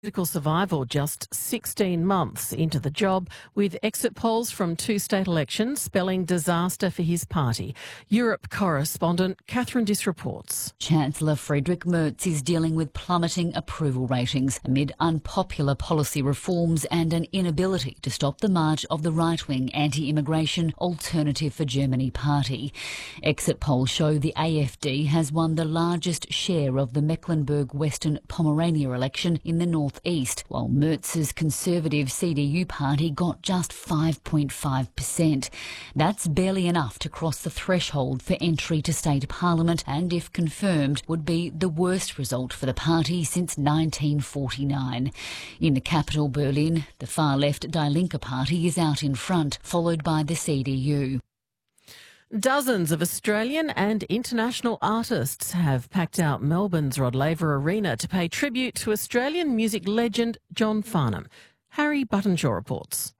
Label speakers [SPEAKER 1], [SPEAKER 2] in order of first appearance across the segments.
[SPEAKER 1] Political survival just 16 months into the job, with exit polls from two state elections spelling disaster for his party. Europe correspondent Catherine Diss reports.
[SPEAKER 2] Chancellor Friedrich Merz is dealing with plummeting approval ratings amid unpopular policy reforms and an inability to stop the march of the right-wing anti-immigration Alternative for Germany party. Exit polls show the AfD has won the largest share of the Mecklenburg-Western Pomerania election in the northeast, while Merz's Conservative CDU party got just 5.5%. That's barely enough to cross the threshold for entry to state parliament, and if confirmed, would be the worst result for the party since 1949. In the capital, Berlin, the far-left Die Linke party is out in front, followed by the CDU.
[SPEAKER 1] Dozens of Australian and international artists have packed out Melbourne's Rod Laver Arena to pay tribute to Australian music legend John Farnham. Harry Buttenshaw reports.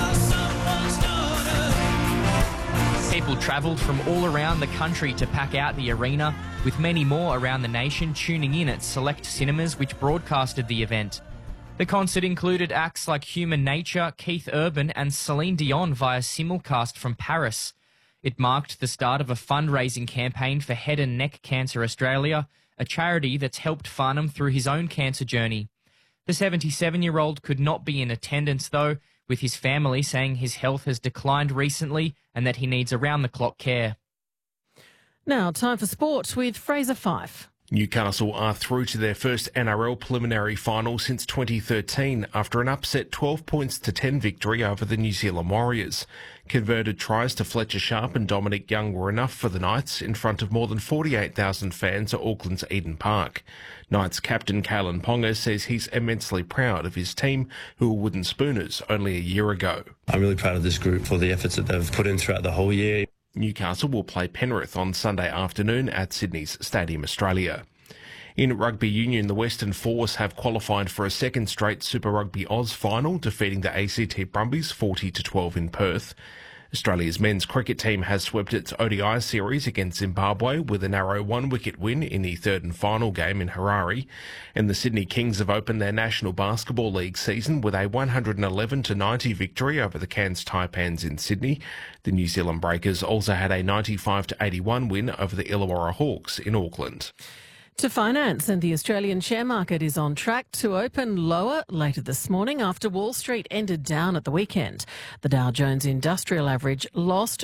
[SPEAKER 3] People travelled from all around the country to pack out the arena, with many more around the nation tuning in at select cinemas which broadcasted the event. The concert included acts like Human Nature, Keith Urban and Celine Dion via simulcast from Paris. It marked the start of a fundraising campaign for Head and Neck Cancer Australia, a charity that's helped Farnham through his own cancer journey. The 77-year-old could not be in attendance, though, with his family saying his health has declined recently and that he needs around-the-clock care.
[SPEAKER 1] Now, time for sport with Fraser Fife.
[SPEAKER 4] Newcastle are through to their first NRL preliminary final since 2013 after an upset 12-10 victory over the New Zealand Warriors. Converted tries to Fletcher Sharp and Dominic Young were enough for the Knights in front of more than 48,000 fans at Auckland's Eden Park. Knights captain Kalen Ponga says he's immensely proud of his team, who were wooden spooners only a year ago.
[SPEAKER 5] I'm really proud of this group for the efforts that they've put in throughout the whole year.
[SPEAKER 4] Newcastle will play Penrith on Sunday afternoon at Sydney's Stadium Australia. In rugby union, the Western Force have qualified for a second straight Super Rugby Oz final, defeating the ACT Brumbies 40-12 in Perth. Australia's men's cricket team has swept its ODI series against Zimbabwe with a narrow one-wicket win in the third and final game in Harare. And the Sydney Kings have opened their National Basketball League season with a 111-90 victory over the Cairns Taipans in Sydney. The New Zealand Breakers also had a 95-81 win over the Illawarra Hawks in Auckland.
[SPEAKER 1] To finance, and the Australian share market is on track to open lower later this morning after Wall Street ended down at the weekend. The Dow Jones Industrial Average lost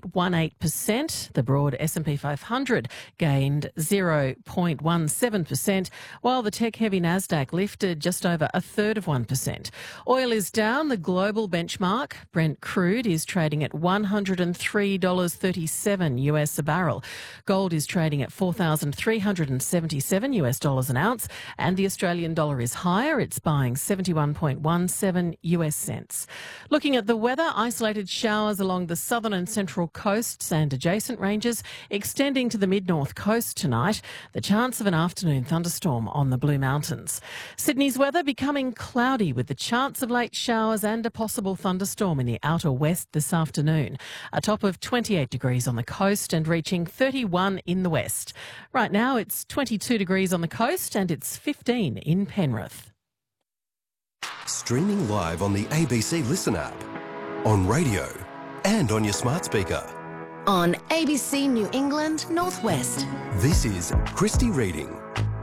[SPEAKER 1] 0.18%. The broad S&P 500 gained 0.17%, while the tech-heavy Nasdaq lifted just over 1/3%. Oil is down. The global benchmark, Brent crude, is trading at $103.37 US a barrel. Gold is trading at $4,377 US an ounce, and the Australian dollar is higher. It's buying 71.17 US cents. Looking at the weather, isolated showers along the southern and central coasts and adjacent ranges, extending to the mid-north coast tonight. The chance of an afternoon thunderstorm on the Blue Mountains. Sydney's weather becoming cloudy with the chance of late showers and a possible thunderstorm in the outer west this afternoon. A top of 28 degrees on the coast and reaching 31 in the west. Right now it's 22 degrees on the coast and it's 15 in Penrith.
[SPEAKER 6] Streaming live on the ABC Listen app, on radio and on your smart speaker.
[SPEAKER 7] On ABC New England Northwest.
[SPEAKER 6] This is Christy Reading.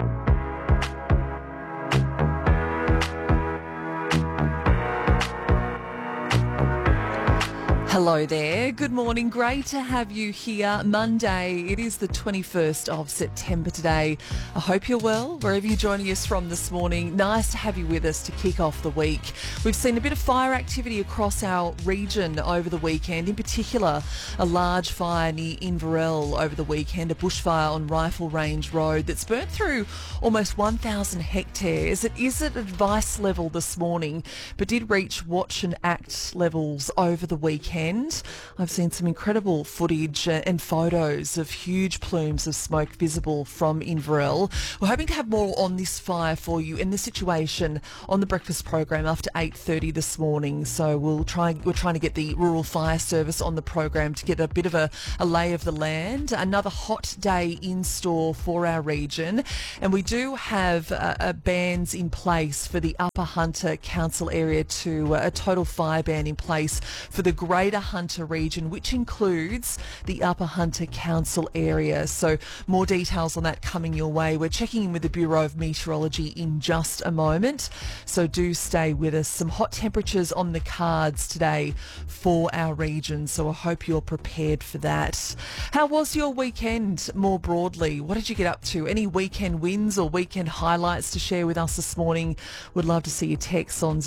[SPEAKER 8] Hello there. Good morning. Great to have you here. Monday. It is the 21st of September today. I hope you're well, wherever you're joining us from this morning. Nice to have you with us to kick off the week. We've seen a bit of fire activity across our region over the weekend. In particular, a large fire near Inverell over the weekend, a bushfire on Rifle Range Road that's burnt through almost 1,000 hectares. It is at advice level this morning, but did reach watch and act levels over the weekend. weekend. I've seen some incredible footage and photos of huge plumes of smoke visible from Inverell. We're hoping to have more on this fire for you in the situation on the breakfast program after 8:30 this morning. So we're trying to get the Rural Fire Service on the program to get a bit of a lay of the land. Another hot day in store for our region, and we do have bans in place for the Upper Hunter Council area too, a total fire ban in place for the Greater Hunter region, which includes the Upper Hunter Council area. So more details on that coming your way. We're checking in with the Bureau of Meteorology in just a moment, so do stay with us. Some hot temperatures on the cards today for our region, so I hope you're prepared for that. How was your weekend more broadly? What did you get up to? Any weekend wins or weekend highlights to share with us this morning? Would love to see your text on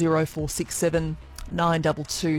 [SPEAKER 8] 0467 922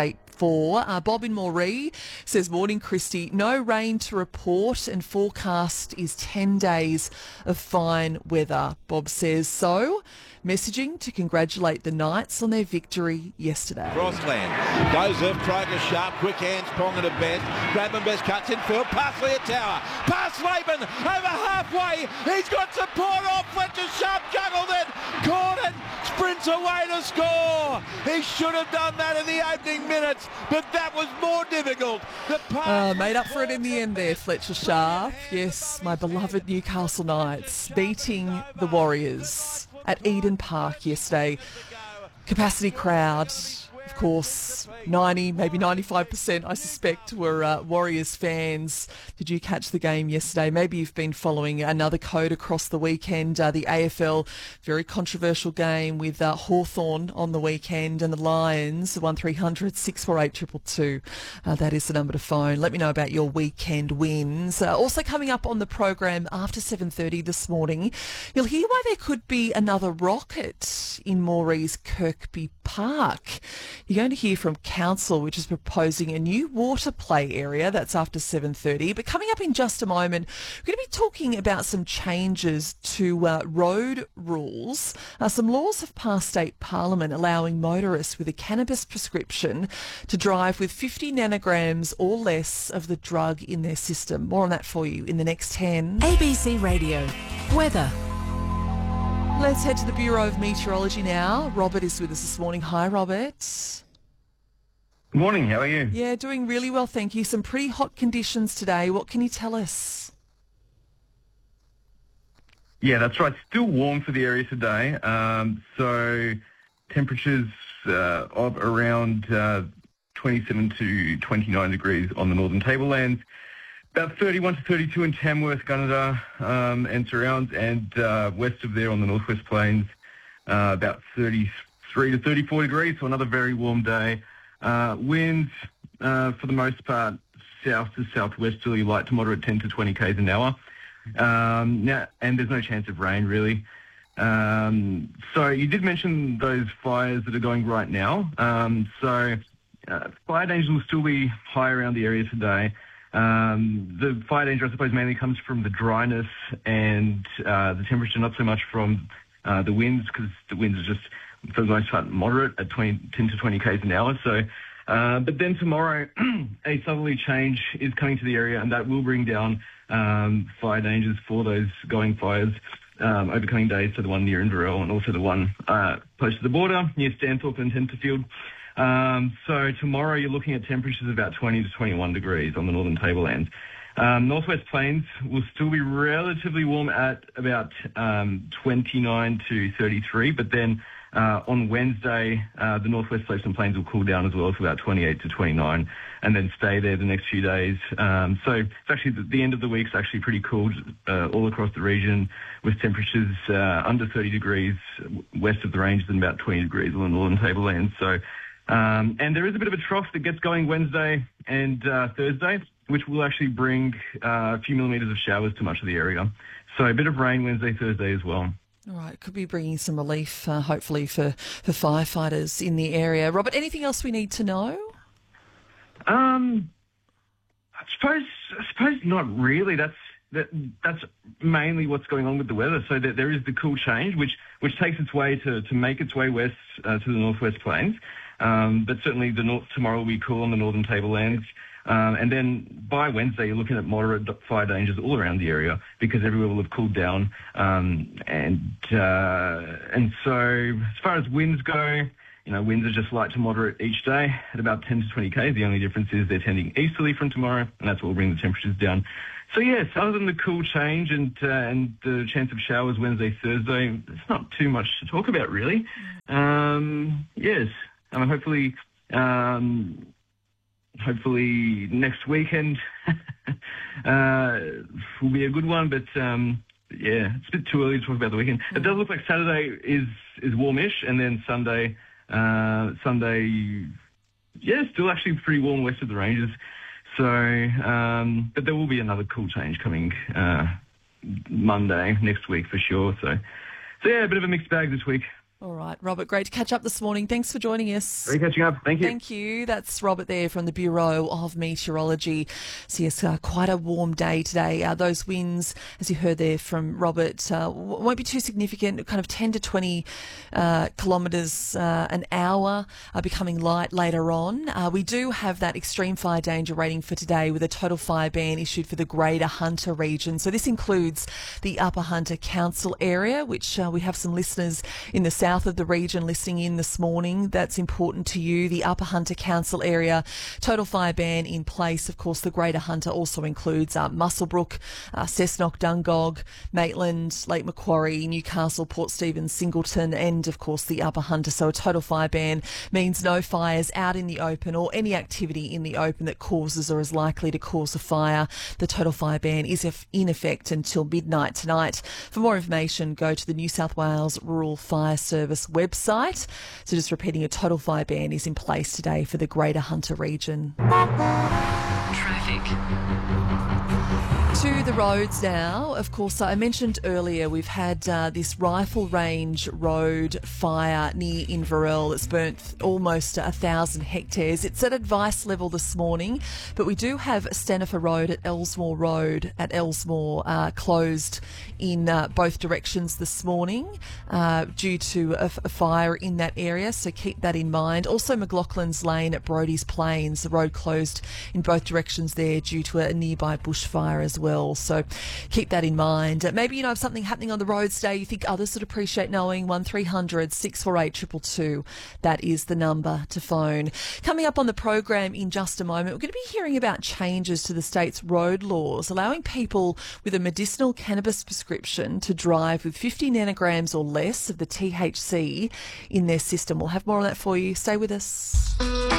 [SPEAKER 8] 684. Bob in Moree says, morning Christy, no rain to report and forecast is 10 days of fine weather. Bob says so, messaging to congratulate the Knights on their victory yesterday.
[SPEAKER 9] Crossland goes up, Kroger sharp, quick hands, Pong at a bend. Grabman best cuts in field, past Leah Tower, past Laban, over halfway, he's got support off, Fletcher Sharp juggled it, caught it, sprints away to score. He should have done that in the opening minutes, but that was more difficult.
[SPEAKER 8] Made up for it in the end there, Fletcher Sharp. Yes, my beloved Newcastle Knights beating the Warriors at Eden Park yesterday. Capacity crowd, of course, 90, maybe 95%, I suspect, were Warriors fans. Did you catch the game yesterday? Maybe you've been following another code across the weekend. The AFL, very controversial game with Hawthorn on the weekend, and the Lions, 1300 648 222. That is the number to phone. Let me know about your weekend wins. Also coming up on the program after 7:30 this morning, you'll hear why there could be another rocket in Moree's Kirkby Park. You're going to hear from Council, which is proposing a new water play area. That's after 7:30. But coming up in just a moment, we're going to be talking about some changes to road rules. Some laws have passed state parliament allowing motorists with a cannabis prescription to drive with 50 nanograms or less of the drug in their system. More on that for you in the next 10.
[SPEAKER 7] ABC Radio. Weather.
[SPEAKER 8] Let's head to the Bureau of Meteorology now. Robert is with us this morning. Hi, Robert.
[SPEAKER 10] Good morning. How are you?
[SPEAKER 8] Yeah, doing really well, thank you. Some pretty hot conditions today. What can you tell us?
[SPEAKER 10] Yeah, that's right. Still warm for the area today. So temperatures of around 27 to 29 degrees on the northern tablelands. About 31 to 32 in Tamworth, Gunnedah and surrounds, and west of there on the northwest plains, about 33 to 34 degrees, so another very warm day. Winds, for the most part, south to southwesterly, light to moderate 10 to 20 k's an hour. Now, and there's no chance of rain, really. So you did mention those fires that are going right now. Fire danger will still be high around the area today. The fire danger, I suppose, mainly comes from the dryness and the temperature, not so much from the winds, because the winds are just, for the most part, moderate at 10 to 20 k's an hour. So, but then tomorrow, a southerly change is coming to the area, and that will bring down fire dangers for those going fires over coming days. So the one near Inverell and also the one close to the border near Stanthorpe and Tenterfield. So tomorrow you're looking at temperatures of about 20 to 21 degrees on the northern tablelands. Northwest plains will still be relatively warm at about 29 to 33, but then on Wednesday, the northwest slopes and plains will cool down as well to about 28 to 29 and then stay there the next few days. So it's actually the end of the week's actually pretty cool all across the region, with temperatures under 30 degrees west of the ranges and about 20 degrees on the northern tablelands. So and there is a bit of a trough that gets going Wednesday and Thursday, which will actually bring a few millimetres of showers to much of the area. So a bit of rain Wednesday, Thursday as well.
[SPEAKER 8] All right, could be bringing some relief, hopefully, for firefighters in the area. Robert, anything else we need to know?
[SPEAKER 10] I suppose not really. That's mainly what's going on with the weather. So there is the cool change, which takes its way to make its way west to the northwest plains. But certainly tomorrow will be cool on the northern tablelands. And then by Wednesday, you're looking at moderate fire dangers all around the area because everywhere will have cooled down. And so as far as winds go, winds are just light to moderate each day at about 10 to 20 k's. The only difference is they're tending easterly from tomorrow, and that's what will bring the temperatures down. So yes, other than the cool change and the chance of showers Wednesday, Thursday, there's not too much to talk about really. Yes, hopefully next weekend will be a good one, but yeah, it's a bit too early to talk about the weekend. It does look like Saturday is warmish, and then Sunday, yeah, still actually pretty warm west of the ranges. So, but there will be another cool change coming Monday next week for sure. So yeah, a bit of a mixed bag this week.
[SPEAKER 8] All right, Robert, great to catch up this morning. Thanks for joining us.
[SPEAKER 10] Great catching up. Thank you.
[SPEAKER 8] Thank you. That's Robert there from the Bureau of Meteorology. So yes, quite a warm day today. Those winds, as you heard there from Robert, won't be too significant, kind of 10 to 20 kilometres an hour, becoming light later on. We do have that extreme fire danger rating for today with a total fire ban issued for the Greater Hunter region. So this includes the Upper Hunter Council area, which we have some listeners in the south of the region listening in this morning. That's important to you. The Upper Hunter Council area, total fire ban in place. Of course, the Greater Hunter also includes Muswellbrook, Cessnock, Dungog, Maitland, Lake Macquarie, Newcastle, Port Stephens, Singleton, and of course the Upper Hunter. So a total fire ban means no fires out in the open or any activity in the open that causes or is likely to cause a fire. The total fire ban is in effect until midnight tonight. For more information, go to the New South Wales Rural Fire Service website. So just repeating, a total fire ban is in place today for the Greater Hunter region. Traffic. To the roads now. Of course, I mentioned earlier we've had this Rifle Range Road fire near Inverell that's burnt almost 1,000 hectares. It's at advice level this morning, but we do have Stenifer Road at Elsmore closed in both directions this morning due to a fire in that area, so keep that in mind. Also McLaughlin's Lane at Brodie's Plains, the road closed in both directions there due to a nearby bushfire as well. So keep that in mind. Maybe you know of something happening on the roads today you think others would appreciate knowing. 1300 648 222. That is the number to phone. Coming up on the program in just a moment, we're going to be hearing about changes to the state's road laws, allowing people with a medicinal cannabis prescription to drive with 50 nanograms or less of the THC in their system. We'll have more on that for you. Stay with us.